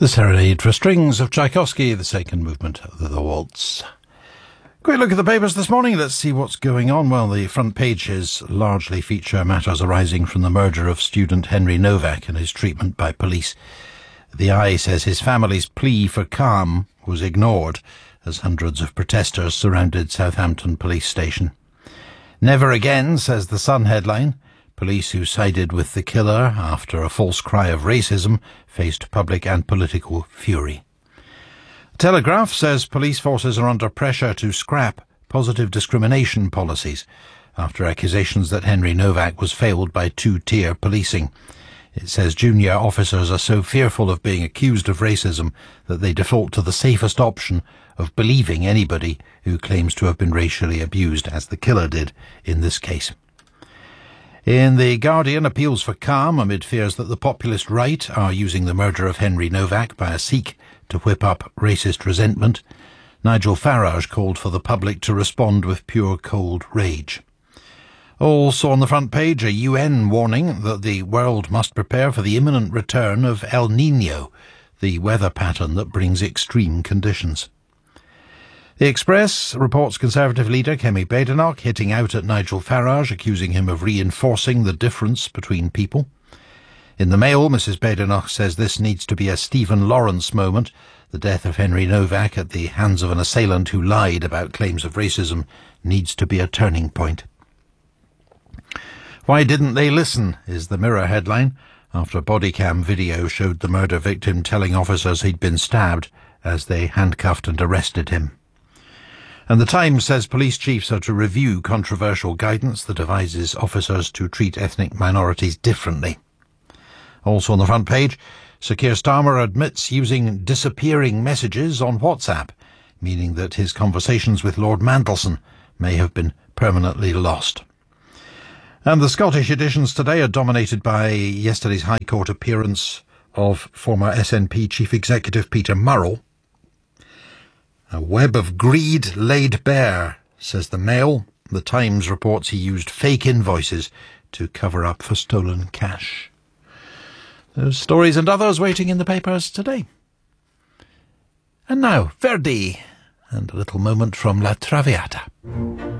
The Serenade for Strings of Tchaikovsky, the second movement of the waltz. Quick look at the papers this morning. Let's see what's going on. Well, the front pages largely feature matters arising from the murder of student Henry Novak and his treatment by police. The Eye says his family's plea for calm was ignored as hundreds of protesters surrounded Southampton police station. Never again, says the Sun headline. Police who sided with the killer after a false cry of racism faced public and political fury. Telegraph says police forces are under pressure to scrap positive discrimination policies after accusations that Henry Novak was failed by two-tier policing. It says junior officers are so fearful of being accused of racism that they default to the safest option of believing anybody who claims to have been racially abused, as the killer did in this case. In The Guardian, appeals for calm amid fears that the populist right are using the murder of Henry Novak by a Sikh to whip up racist resentment. Nigel Farage called for the public to respond with pure cold rage. Also on the front page, a UN warning that the world must prepare for the imminent return of El Niño, the weather pattern that brings extreme conditions. The Express reports Conservative leader Kemi Badenoch hitting out at Nigel Farage, accusing him of reinforcing the difference between people. In the Mail, Mrs Badenoch says this needs to be a Stephen Lawrence moment. The death of Henry Novak at the hands of an assailant who lied about claims of racism needs to be a turning point. Why didn't they listen, is the Mirror headline, after bodycam video showed the murder victim telling officers he'd been stabbed as they handcuffed and arrested him. And the Times says police chiefs are to review controversial guidance that advises officers to treat ethnic minorities differently. Also on the front page, Sir Keir Starmer admits using disappearing messages on WhatsApp, meaning that his conversations with Lord Mandelson may have been permanently lost. And the Scottish editions today are dominated by yesterday's High Court appearance of former SNP Chief Executive Peter Murrell. A web of greed laid bare, says the Mail. The Times reports he used fake invoices to cover up for stolen cash. Those stories and others waiting in the papers today. And now, Verdi, and a little moment from La Traviata.